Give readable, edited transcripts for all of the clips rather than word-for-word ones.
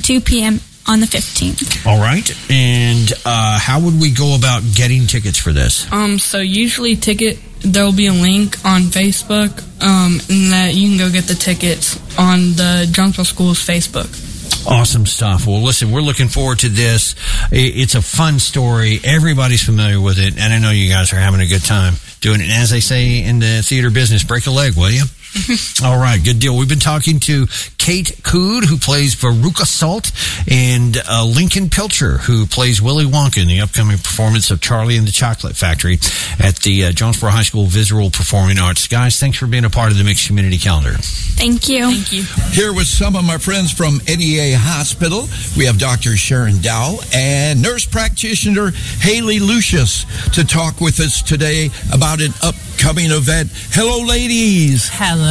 2 p.m. on the 15th. All right. And how would we go about getting tickets for this? So usually there will be a link on Facebook, and that you can go get the tickets on the Jonesboro Schools Facebook. Awesome stuff. Well, listen, we're looking forward to this. It's a fun story. Everybody's familiar with it, and I know you guys are having a good time doing it. And as they say in the theater business, break a leg, will you? All right, good deal. We've been talking to Kate Cood, who plays Veruca Salt, and Lincoln Pilcher, who plays Willy Wonka in the upcoming performance of Charlie and the Chocolate Factory at the Jonesboro High School Visual Performing Arts. Guys, thanks for being a part of the Mixed Community Calendar. Thank you. Thank you. Here with some of my friends from NEA Hospital, we have Dr. Sharon Dow and nurse practitioner Haley Lucius to talk with us today about an upcoming event. Hello, ladies. Hello.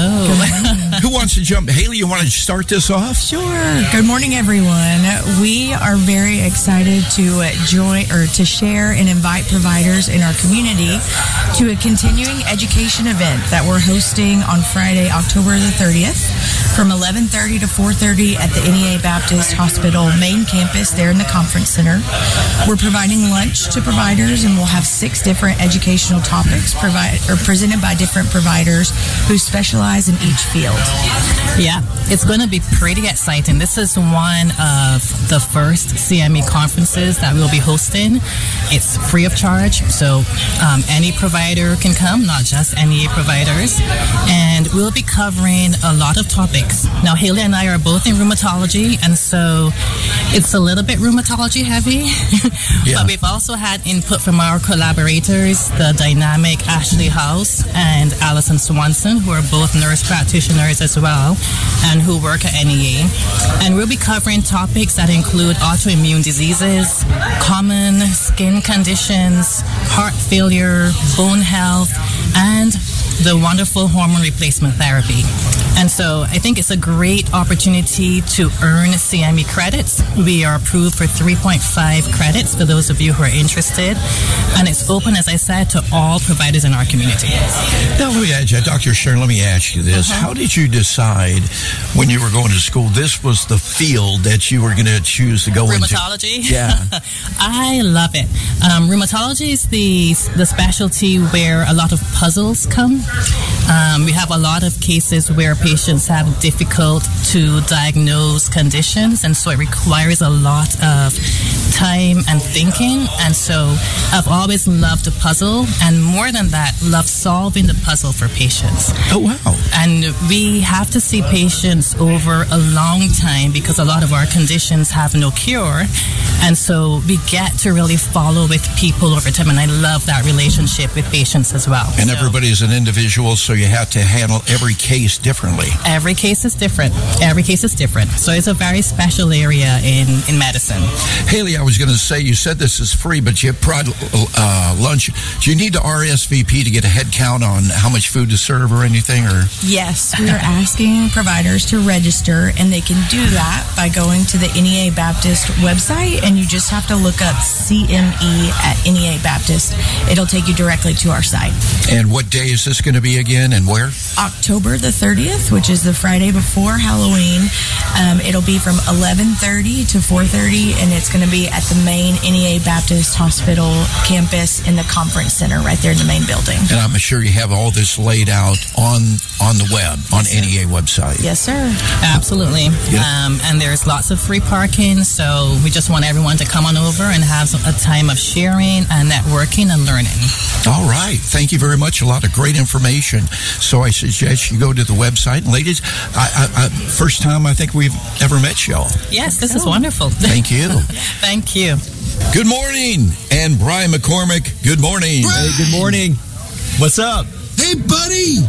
Who wants to jump? Haley, you want to start this off? Sure. Good morning, everyone. We are very excited to to share and invite providers in our community to a continuing education event that we're hosting on Friday, October the 30th from 11:30 to 4:30 at the NEA Baptist Hospital main campus there in the conference center. We're providing lunch to providers, and we'll have 6 different educational topics presented by different providers who specialize in each field. Yeah, it's going to be pretty exciting. This is one of the first CME conferences that we'll be hosting. It's free of charge, so any provider can come, not just NEA providers. And we'll be covering a lot of topics. Now, Haley and I are both in rheumatology, and so it's a little bit rheumatology heavy. Yeah. But we've also had input from our collaborators, the dynamic Ashley House and Allison Swanson, who are both nurse practitioners as well, and who work at NEA. And we'll be covering topics that include autoimmune diseases, common skin conditions, heart failure, bone health, and the wonderful hormone replacement therapy. And so I think it's a great opportunity to earn CME credits. We are approved for 3.5 credits for those of you who are interested. And it's open, as I said, to all providers in our community. Now, let me ask you, Dr. Sharon, let me ask you this. How did you decide when you were going to school this was the field that you were going to choose to go into? Rheumatology? Yeah. I love it. Rheumatology is the specialty where a lot of puzzles come. We have a lot of cases where patients have difficult to diagnose conditions, and so it requires a lot of time and thinking. And so I've always loved the puzzle, and more than that, love solving the puzzle for patients. Oh, wow. And we have to see patients over a long time because a lot of our conditions have no cure. And so we get to really follow with people over time, and I love that relationship with patients as well. And everybody's an individual, so you have to handle every case differently. Every case is different. Every case is different. So it's a very special area in medicine. Haley, I was going to say, you said this is free, but you have lunch. Do you need to RSVP to get a head count on how much food to serve or anything? Or Yes, we are asking providers to register, and they can do that by going to the NEA Baptist website, and you just have to look up CME at NEA Baptist. It'll take you directly to our site. And what day is this going to be again, and where? October the 30th, which is the Friday before Halloween. It'll be from 11:30 to 4:30, and it's going to be at the main NEA Baptist Hospital campus in the conference center right there in the main building. And I'm sure you have all this laid out on the web, on NEA website. Yes, sir. Absolutely. And there's lots of free parking, so we just want everyone to come on over and have a time of sharing and networking and learning. All right. Thank you very much. A lot of great information. So I suggest you go to the website. And ladies, first time I think we've ever met y'all. Yes, this is wonderful. Thank you. Thank you. Good morning. And Brian McCormick, good morning. Hey, good morning. What's up? Hey, buddy.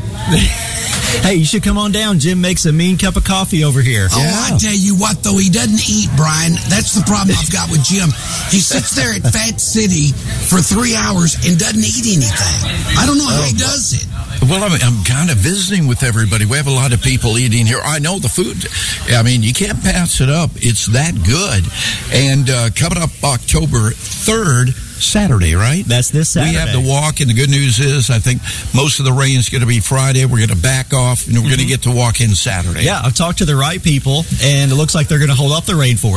Hey, you should come on down. Jim makes a mean cup of coffee over here. Oh, I tell you what, though, he doesn't eat, Brian. That's the problem I've got with Jim. He sits there at Fat City for 3 hours and doesn't eat anything. I don't know how he does it. Well, I'm kind of visiting with everybody. We have a lot of people eating here. I know the food. I mean, you can't pass it up. It's that good. And coming up October 3rd, Saturday, right? That's this Saturday. We have the walk, and the good news is I think most of the rain is going to be Friday. We're going to back off, and we're going to get to walk in Saturday. Yeah, I've talked to the right people, and it looks like they're going to hold up the rain for us.